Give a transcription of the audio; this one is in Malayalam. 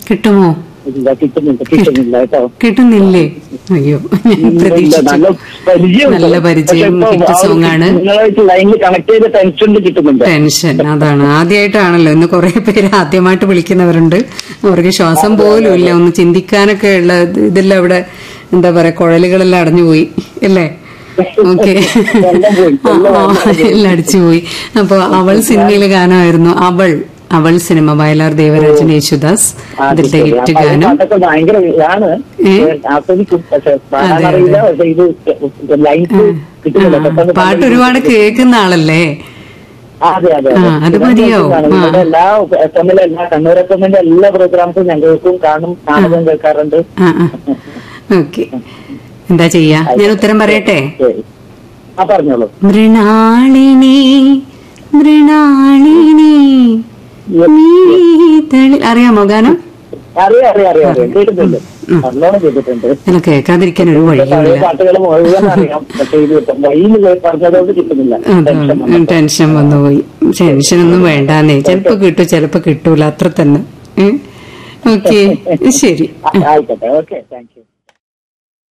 കിട്ടുമോ? ഇല്ല, കിട്ടുന്നില്ല കേട്ടോ. കിട്ടുന്നില്ലേ? അയ്യോ, ഞാൻ പ്രതീക്ഷിച്ചു. നല്ല പരിചയം, ഹിറ്റ് സോങ് ആണ്. ലൈനിൽ കണക്ട് ചെയ്ത ടെൻഷൻ കിട്ടുന്നുണ്ട്. ടെൻഷൻ അതാണ്. ആദ്യമായിട്ടാണല്ലോ ഇന്ന് കുറെ പേര് ആദ്യമായിട്ട് വിളിക്കുന്നവരുണ്ട്. അവർക്ക് ശ്വാസം പോലും ഇല്ല, ഒന്ന് ചിന്തിക്കാനൊക്കെ ഉള്ള ഇതെല്ലാം അവിടെ എന്താ പറയാ, കുഴലുകളെല്ലാം അടഞ്ഞുപോയി അല്ലേ? ഓക്കെ, എല്ലാം അടിച്ചുപോയി. അപ്പൊ അവൾ സിനിമയിലെ ഗാനമായിരുന്നു അവൾ സിനിമ, വയലാർ ദേവരാജൻ യേശുദാസ്, അതിലത്തെ ഹിറ്റ് ഗാനം. പാട്ട് ഒരുപാട് കേൾക്കുന്ന ആളല്ലേ? അത് മതിയാവും. എല്ലാ കണ്ണൂർ എഫ്എമ്മിന്റെ എല്ലാ പ്രോഗ്രാംസും ഞാൻ കേൾക്കും, കാണും, നാടകം കേൾക്കാറുണ്ട്. ഓക്കെ, എന്താ ചെയ്യാ? ഞാൻ ഉത്തരം പറയട്ടെ? പറഞ്ഞോളൂ. മൃണാളിനി മൃണാളിനി അറിയാമോ ഗാനം? കേൾക്കാതിരിക്കാൻ ഒരു വഴിയില്ല. ടെൻഷൻ വന്നുപോയി. ടെൻഷനൊന്നും വേണ്ടാന്നേ, ചിലപ്പോ കിട്ടും ചിലപ്പോ കിട്ടൂല, അത്ര തന്നെ. ഓക്കെ, ശരി. ആയിക്കോട്ടെ, ഓക്കെ, താങ്ക് യു.